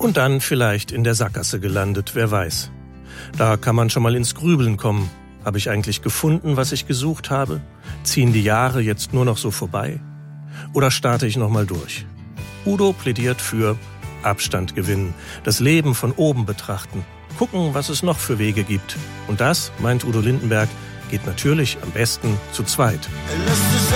Und dann vielleicht in der Sackgasse gelandet, wer weiß. Da kann man schon mal ins Grübeln kommen. Habe ich eigentlich gefunden, was ich gesucht habe? Ziehen die Jahre jetzt nur noch so vorbei? Oder starte ich noch mal durch? Udo plädiert für Abstand gewinnen, das Leben von oben betrachten, gucken, was es noch für Wege gibt. Und das, meint Udo Lindenberg, geht natürlich am besten zu zweit.